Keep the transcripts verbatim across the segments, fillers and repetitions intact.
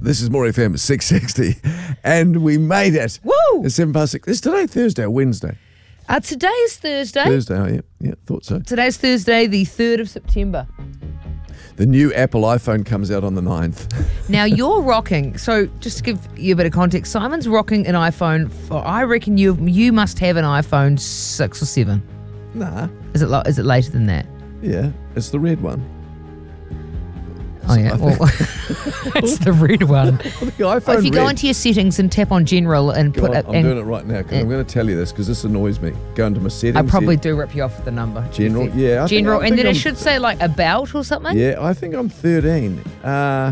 This is More F M six sixty, and we made it. Woo! It's seven past six. Is today Thursday or Wednesday? Uh, today is Thursday. Thursday, oh, yeah, yeah, thought so. Today's Thursday, the third of September. The new Apple iPhone comes out on the ninth. Now, you're rocking, so just to give you a bit of context, Simon's rocking an iPhone, for, I reckon you you must have an iPhone six or seven. Nah. Is it, lo- is it later than that? Yeah, it's the red one. Oh, yeah. Well, it's the red one. The iPhone If you go red. into your settings and tap on General and Go put on, up... I'm and doing it right now because I'm going to tell you this because this annoys me. Go into my settings. I probably here. do rip you off with the number. General, yeah. I think- General, I and think then I'm- it should say like about or something? Yeah, I think I'm thirteen. Uh,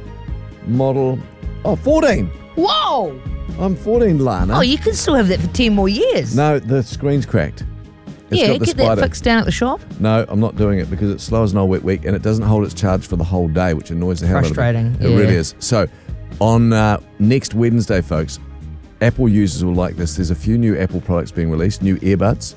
model, oh, fourteen. Whoa! I'm fourteen, Lana. Oh, you can still have that for ten more years. No, the screen's cracked. It's yeah, got the get spider. that fixed down at the shop. No, I'm not doing it because it's slow as an old wet week and it doesn't hold its charge for the whole day, which annoys the hell out of me. Frustrating, It yeah. really is. So, on uh, next Wednesday, folks, Apple users will like this. There's a few new Apple products being released, new earbuds,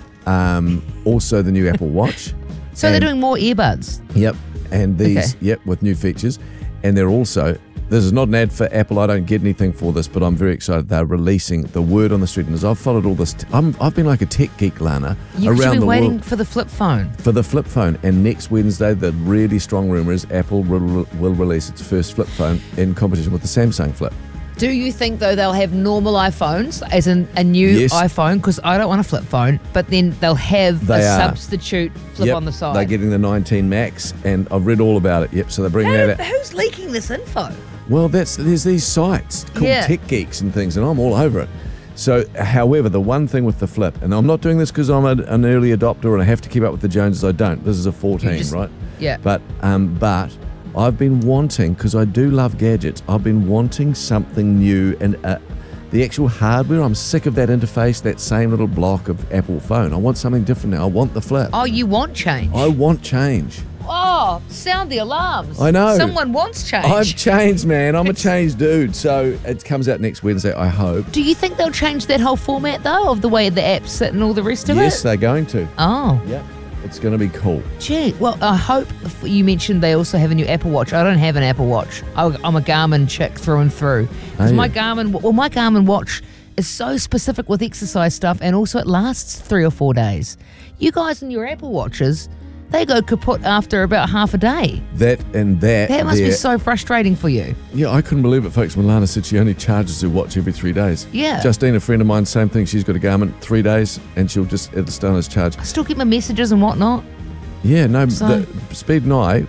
um, also the new Apple Watch. So And- they're doing more earbuds. Yep, and these, Okay. yep, with new features. And they're also, this is not an ad for Apple, I don't get anything for this, but I'm very excited. They're releasing the word on the street. And as I've followed all this, t- I'm, I've been like a tech geek, Lana, You've around been the waiting world for the flip phone. for the flip phone. And next Wednesday, the really strong rumor is Apple will, will release its first flip phone in competition with the Samsung Flip. Do you think, though, they'll have normal iPhones, as in a new Yes. iPhone? Because I don't want a flip phone, but then they'll have They a are. substitute flip Yep, on the side. they're getting the nineteen Max, and I've read all about it. Yep, so they're bringing that out. Who's leaking this info? Well, that's there's these sites called Yeah. Tech Geeks and things, and I'm all over it. So, however, the one thing with the flip, and I'm not doing this because I'm a, an early adopter and I have to keep up with the Joneses. I don't. This is a fourteen, just- right? yeah. But um, but I've been wanting, because I do love gadgets. I've been wanting something new, and uh, the actual hardware. I'm sick of that interface, that same little block of Apple phone. I want something different now. I want the flip. Oh, you want change? I want change. Oh, sound the alarms. I know. Someone wants change. I've changed, man. I'm a changed dude. So it comes out next Wednesday, I hope. Do you think they'll change that whole format, though, of the way the apps sit and all the rest of Yes, it? they're going to. Oh, Yep. It's going to be cool. gee. Well, I hope you mentioned they also have a new Apple Watch. I don't have an Apple Watch. I- I'm a Garmin chick through and through. Because Are my you? Garmin, well, my Garmin watch is so specific with exercise stuff, and also it lasts three or four days. You guys and your Apple Watches, they go kaput after about half a day. That and that. That must be there- so frustrating for you. Yeah, I couldn't believe it, folks. Milana said she only charges her watch every three days. Yeah. Justine, a friend of mine, same thing. She's got a Garmin, three days, and she'll just, it'll stay on as charge. I still get my messages and whatnot. Yeah, no, So- the, Speed and I,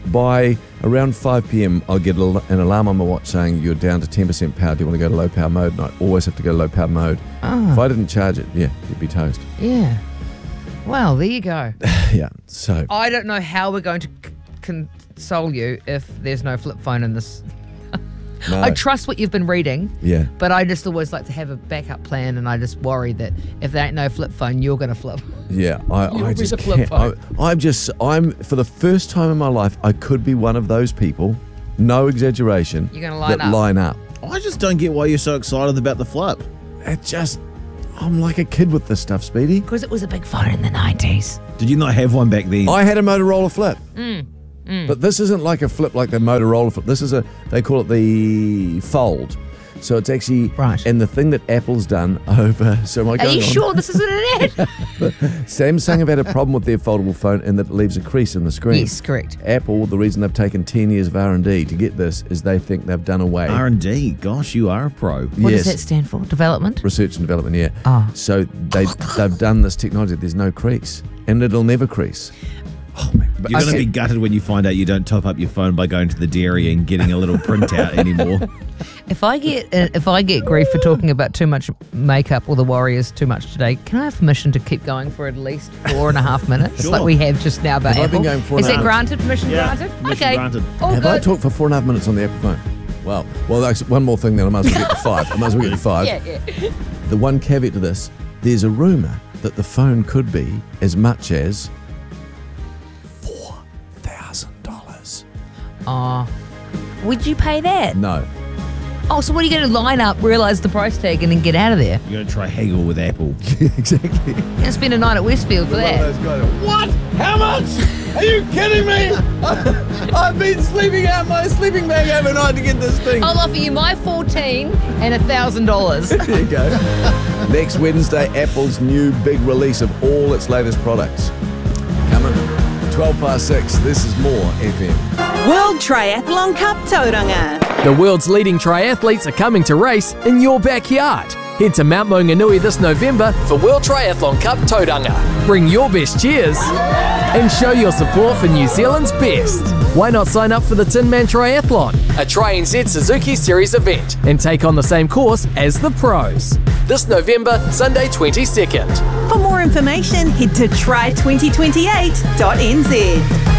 by around five p.m, I'll get a- an alarm on my watch saying you're down to ten percent power. Do you want to go to low power mode? And I always have to go to low power mode. Ah. If I didn't charge it, yeah, you'd be toast. Yeah. Well, there you go. Yeah, so. I don't know how we're going to c- console you if there's no flip phone in this. No. I trust what you've been reading, Yeah. but I just always like to have a backup plan, and I just worry that if there ain't no flip phone, you're going to flip. Yeah, I, You'll I be just the flip can't. I, phone. I'm just, I'm, for the first time in my life, I could be one of those people, no exaggeration, You're gonna line that up. line up. I just don't get why you're so excited about the flip. It just, I'm like a kid with this stuff, Speedy. Because it was a big phone in the nineties. Did you not have one back then? I had a Motorola flip. Mm, But this isn't like a flip like the Motorola flip. This is a, they call it the Fold. So it's actually, Right. and the thing that Apple's done over, so am I Are going you on? sure this isn't an ad? Samsung have had a problem with their foldable phone in that it leaves a crease in the screen. Yes, correct. Apple, the reason they've taken ten years of R and D to get this is they think they've done away. R and D. Gosh, you are a pro. What Yes. does that stand for? Development? Research and development, yeah. Ah. So they, they've done this technology. There's no crease, and it'll never crease. You're going to Okay. be gutted when you find out you don't top up your phone by going to the dairy and getting a little printout anymore. If I get uh, if I get grief for talking about too much makeup or the Warriors too much today, can I have permission to keep going for at least four and a half minutes, Sure. like we have just now about Have I Apple? been going four Is and a that half? granted? Permission Yeah, granted? permission okay. granted. All Have good. I talked for four and a half minutes on the Apple phone? Well, well, that's one more thing then. I might as well get to five. I might as well get to five. Yeah, yeah. The one caveat to this, there's a rumour that the phone could be as much as four thousand dollars. Oh, would you pay that? No. Oh, so what are you going to line up, realise the price tag, and then get out of there? You're going to try haggle with Apple. Exactly. You're going to spend a night at Westfield for that. What? How much? Are you kidding me? I've been sleeping out my sleeping bag overnight to get this thing. I'll offer you my fourteen and a thousand dollars. There you go. Next Wednesday, Apple's new big release of all its latest products. Coming twelve past six. This is more F M. World Triathlon Cup Tauranga. The world's leading triathletes are coming to race in your backyard. Head to Mount Maunganui this November for World Triathlon Cup Tauranga. Bring your best cheers and show your support for New Zealand's best. Why not sign up for the Tin Man Triathlon, a Tri N Z Suzuki Series event, and take on the same course as the pros? This November, Sunday twenty-second. For more information, head to try twenty twenty-eight dot n z.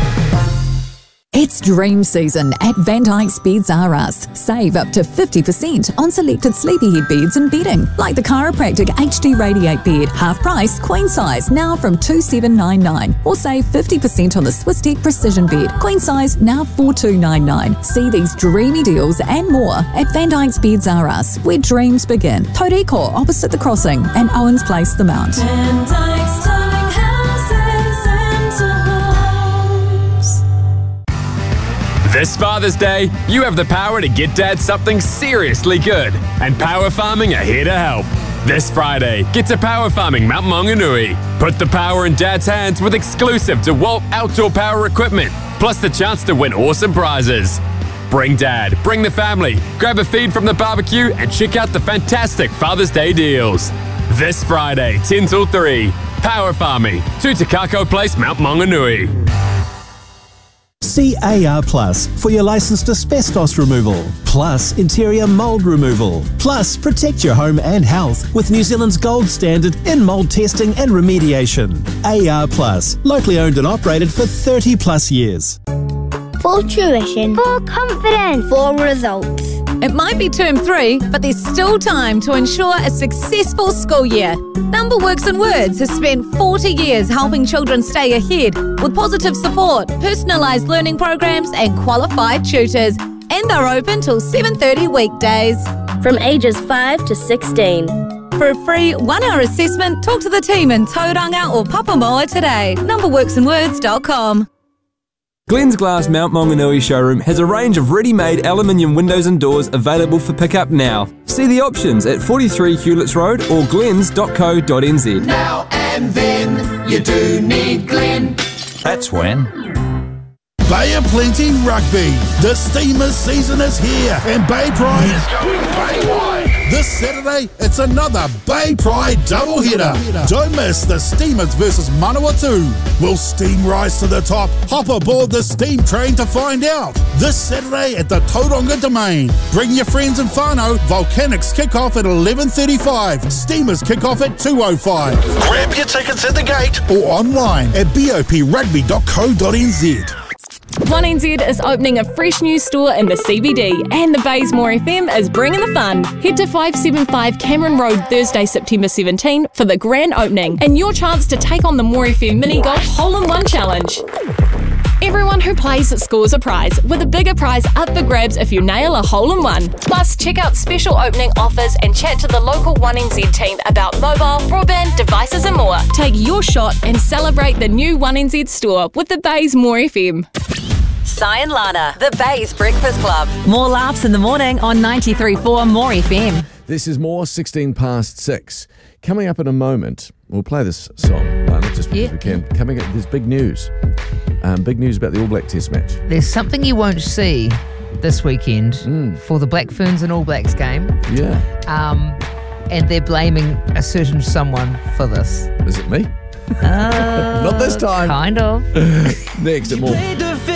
It's dream season at Van Dyke's Beds R Us. Save up to fifty percent on selected sleepyhead beds and bedding, like the Chiropractic H D Radiate bed, half price, queen size, now from two thousand seven hundred ninety-nine dollars. Or save fifty percent on the Swisstech Precision bed, queen size, now four thousand two hundred ninety-nine dollars. See these dreamy deals and more at Van Dyke's Beds R Us, where dreams begin. Toriko, opposite the crossing, and Owens Place, the Mount. Van Dyke's Darling Houses and Homes. This Father's Day, you have the power to get Dad something seriously good, and Power Farming are here to help. This Friday, get to Power Farming Mount Maunganui. Put the power in Dad's hands with exclusive DeWalt outdoor power equipment, plus the chance to win awesome prizes. Bring Dad, bring the family, grab a feed from the barbecue, and check out the fantastic Father's Day deals. This Friday, ten till three, Power Farming, two Takako Place, Mount Maunganui. See A R Plus for your licensed asbestos removal, plus interior mould removal, plus protect your home and health with New Zealand's gold standard in mould testing and remediation. A R Plus, locally owned and operated for thirty plus years. For tuition, for confidence, for results. It might be term three, but there's still time to ensure a successful school year. Numberworks and Words has spent forty years helping children stay ahead with positive support, personalised learning programs and qualified tutors. And they're open till seven thirty weekdays. From ages five to sixteen. For a free one-hour assessment, talk to the team in Tauranga or Papamoa today. numberworks and words dot com. Glens Glass Mount Maunganui showroom has a range of ready-made aluminium windows and doors available for pickup now. See the options at forty-three Hewletts Road or glens dot co dot n z. Now and then, you do need Glen. That's when. Bay of Plenty Rugby. The Steamers season is here, and Bay Pride is going Bay-wide. This Saturday, it's another Bay Pride doubleheader. Don't miss the Steamers versus Manawatu. Will Steam rise to the top? Hop aboard the Steam train to find out. This Saturday at the Tauranga Domain. Bring your friends and whānau. Volcanics kick off at eleven thirty-five. Steamers kick off at two oh five. Grab your tickets at the gate or online at b o p rugby dot co dot n z. one N Z is opening a fresh new store in the C B D, and the Baysmore F M is bringing the fun. Head to five seventy-five Cameron Road Thursday, September seventeenth for the grand opening and your chance to take on the More F M Mini Golf Hole-in-One Challenge. Everyone who plays scores a prize, with a bigger prize up for grabs if you nail a hole-in-one. Plus, check out special opening offers and chat to the local one N Z team about mobile, broadband, devices and more. Take your shot and celebrate the new one N Z store with the Baysmore F M. Sai and Lana, the Bays Breakfast Club. More laughs in the morning on ninety-three point four More F M. This is more sixteen past six. Coming up in a moment, we'll play this song, Lana, just because yeah. we can. Coming up, there's big news. Um, big news about the All Black Test match. There's something you won't see this weekend mm. for the Black Ferns and All Blacks game. Yeah. Um, and they're blaming a certain someone for this. Is it me? Uh, Not this time. Kind of. Next at more.